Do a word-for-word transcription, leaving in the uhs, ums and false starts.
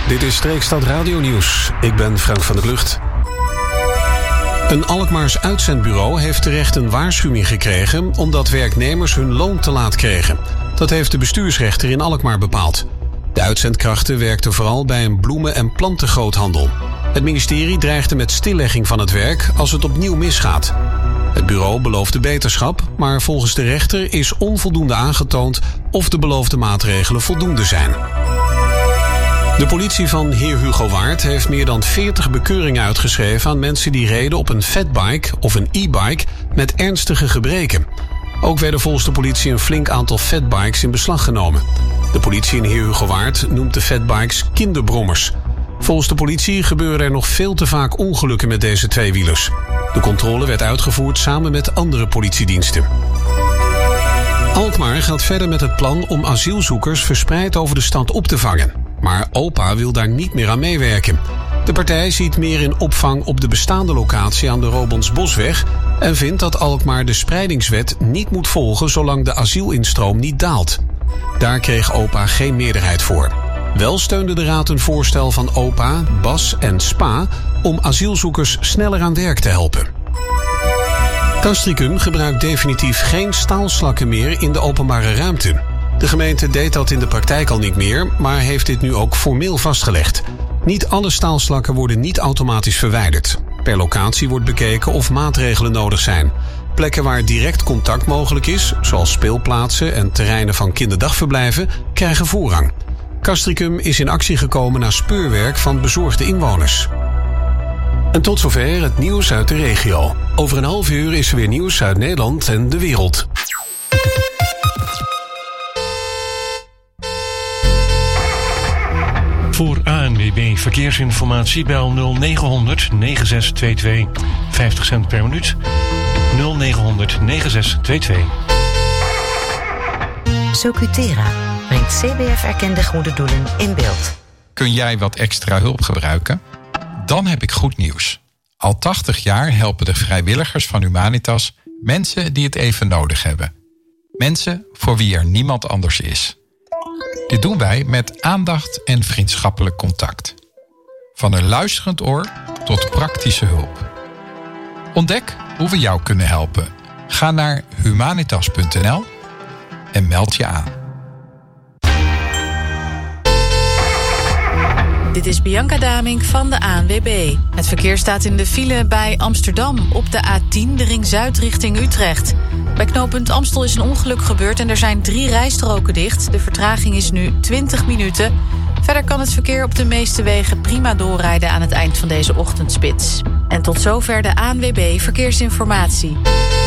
Dit is Streekstad Radio Nieuws. Ik ben Frank van der Klucht. Een Alkmaars uitzendbureau heeft terecht een waarschuwing gekregen omdat werknemers hun loon te laat kregen. Dat heeft de bestuursrechter in Alkmaar bepaald. De uitzendkrachten werkten vooral bij een bloemen- en plantengroothandel. Het ministerie dreigde met stillegging van het werk als het opnieuw misgaat. Het bureau beloofde beterschap, maar volgens de rechter is onvoldoende aangetoond of de beloofde maatregelen voldoende zijn. De politie van Heer Hugo Waard heeft meer dan veertig bekeuringen uitgeschreven aan mensen die reden op een fatbike of een e-bike met ernstige gebreken. Ook werden volgens de politie een flink aantal fatbikes in beslag genomen. De politie in Heer Hugo Waard noemt de fatbikes kinderbrommers. Volgens de politie gebeuren er nog veel te vaak ongelukken met deze tweewielers. De controle werd uitgevoerd samen met andere politiediensten. Alkmaar gaat verder met het plan om asielzoekers verspreid over de stad op te vangen. Maar O P A wil daar niet meer aan meewerken. De partij ziet meer in opvang op de bestaande locatie aan de Robonsbosweg en vindt dat Alkmaar de spreidingswet niet moet volgen zolang de asielinstroom niet daalt. Daar kreeg O P A geen meerderheid voor. Wel steunde de raad een voorstel van O P A, B A S en S P A om asielzoekers sneller aan werk te helpen. Castricum gebruikt definitief geen staalslakken meer in de openbare ruimte. De gemeente deed dat in de praktijk al niet meer, maar heeft dit nu ook formeel vastgelegd. Niet alle staalslakken worden niet automatisch verwijderd. Per locatie wordt bekeken of maatregelen nodig zijn. Plekken waar direct contact mogelijk is, zoals speelplaatsen en terreinen van kinderdagverblijven, krijgen voorrang. Castricum is in actie gekomen na speurwerk van bezorgde inwoners. En tot zover het nieuws uit de regio. Over een half uur is er weer nieuws uit Nederland en de wereld. Voor A N W B Verkeersinformatie bel nul negen honderd negen zes twee twee. vijftig cent per minuut. nul negen honderd negen zes twee twee. Socutera brengt C B F-erkende goede doelen in beeld. Kun jij wat extra hulp gebruiken? Dan heb ik goed nieuws. Al tachtig jaar helpen de vrijwilligers van Humanitas mensen die het even nodig hebben. Mensen voor wie er niemand anders is. Dit doen wij met aandacht en vriendschappelijk contact. Van een luisterend oor tot praktische hulp. Ontdek hoe we jou kunnen helpen. Ga naar humanitas punt n l en meld je aan. Dit is Bianca Damink van de A N W B. Het verkeer staat in de file bij Amsterdam op de A tien, de ring zuid richting Utrecht. Bij knooppunt Amstel is een ongeluk gebeurd en er zijn drie rijstroken dicht. De vertraging is nu twintig minuten. Verder kan het verkeer op de meeste wegen prima doorrijden aan het eind van deze ochtendspits. En tot zover de A N W B Verkeersinformatie.